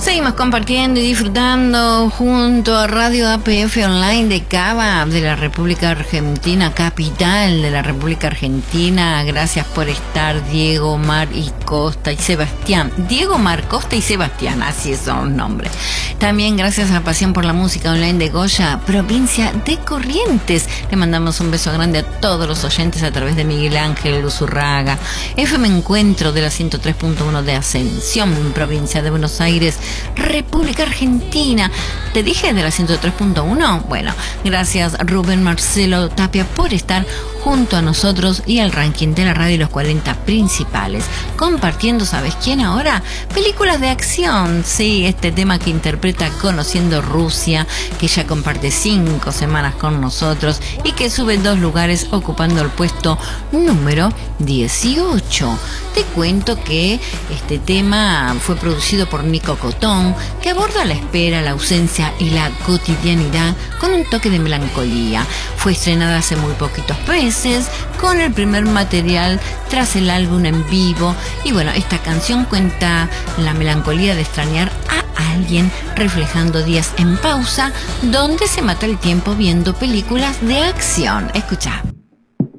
Seguimos compartiendo y disfrutando junto a Radio APF Online de Cava, de la República Argentina, capital de la República Argentina. Gracias por estar, Diego, Mar y Costa y Sebastián. Diego, Mar, Costa y Sebastián, así son los nombres. También gracias a Pasión por la Música Online de Goya, provincia de Corrientes. Le mandamos un beso grande a todos los oyentes a través de Miguel Ángel Luzurraga. FM Encuentro de la 103.1 de Ascensión, provincia de Buenos Aires, República Argentina. ¿Te dije de la 103.1? Bueno, gracias Rubén Marcelo Tapia por estar junto a nosotros y al ranking de la radio y los 40 principales. Compartiendo, ¿sabes quién ahora? Películas de acción. Sí, este tema que interpreta Conociendo Rusia, que ya comparte 5 semanas con nosotros y que sube 2 lugares ocupando el puesto número 18. Te cuento que este tema fue producido por Nico Cotón, que aborda la espera, la ausencia y la cotidianidad con un toque de melancolía. Fue estrenada hace muy poquitos meses con el primer material tras el álbum en vivo. Y bueno, esta canción cuenta la melancolía de extrañar a alguien, reflejando días en pausa donde se mata el tiempo viendo películas de acción. Escucha.